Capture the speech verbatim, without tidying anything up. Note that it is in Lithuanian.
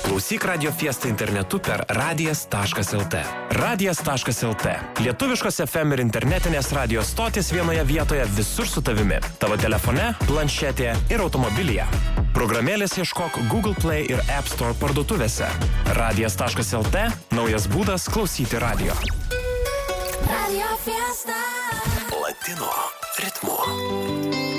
Klausyk Radio Fiesta internetu per radijas taškas lt. radijas taškas lt. Lietuviškos F M ir internetinės radijos stotis vienoje vietoje visur su tavimi. Tavo telefone, planšetėje ir automobilyje. Programėlės ieškok Google Play ir App Store parduotuvėse. radijas taškas lt. Naujas būdas klausyti radio. Radio Fiesta. Latino ritmu.